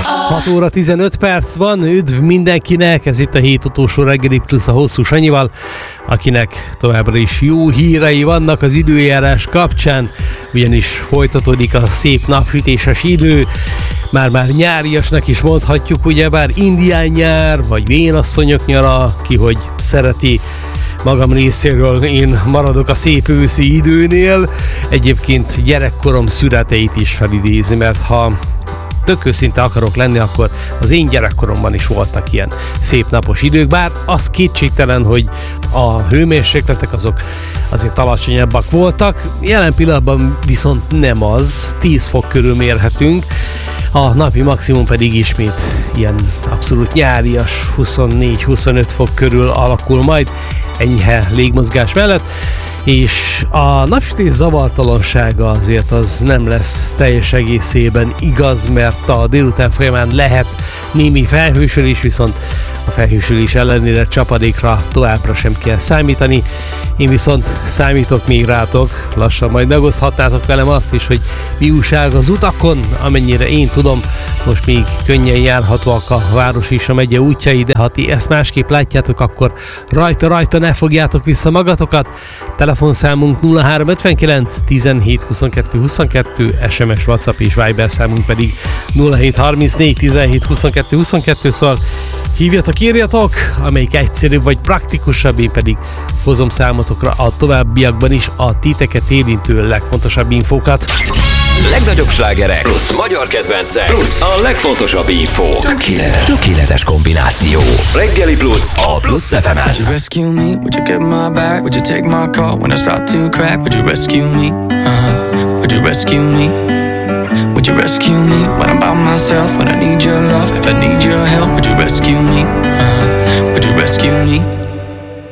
6 óra 15 perc van, üdv mindenkinek, ez itt a hét utolsó reggeli plusz a Hosszú Sanyival, akinek továbbra is jó hírei vannak az időjárás kapcsán, ugyanis folytatódik a szép napsütéses idő, már nyáriasnak is mondhatjuk, ugyebár indián nyár, vagy vénasszonyok nyara, ki hogy szereti. Magam részéről én maradok a szép őszi időnél, egyébként gyerekkorom szüreteit is felidézi, mert ha tök őszinte akarok lenni, akkor az én gyerekkoromban is voltak ilyen szép napos idők, bár az kétségtelen, hogy a hőmérsékletek azok azért alacsonyabbak voltak, jelen pillanatban viszont nem az, 10 fok körül mérhetünk, a napi maximum pedig ismét ilyen abszolút nyárias 24-25 fok körül alakul majd, enyhe légmozgás mellett, és a napsütés zavartalansága azért az nem lesz teljes egészében igaz, mert a délután folyamán lehet némi felhősülés, viszont a felhősülés ellenére csapadékra továbbra sem kell számítani. Én viszont számítok még rátok, lassan majd megoszthatnátok velem azt is, hogy mi újság az utakon, amennyire én tudom, most még könnyen járhatóak a város és a megye útjai, de ha ti ezt másképp látjátok, akkor rajta ne fogjátok vissza magatokat. Telefonszámunk 0359 17 22 22, SMS, WhatsApp és Viber számunk pedig 0734 17 22 22, szóval hívjatok, írjatok, amelyik egyszerűbb vagy praktikusabb, én pedig hozom számotokra a továbbiakban is a titeket érintő legfontosabb infókat. Legnagyobb slágerek plusz magyar kedvencek plusz a legfontosabb infó. Tökéletes kombináció. Reggeli plusz a Plusz FM-en. Would you rescue me? Would you get my back? Would you take my call when I start to crack? Would you rescue me? Would you rescue me? Would you rescue me when I'm by myself? When I need your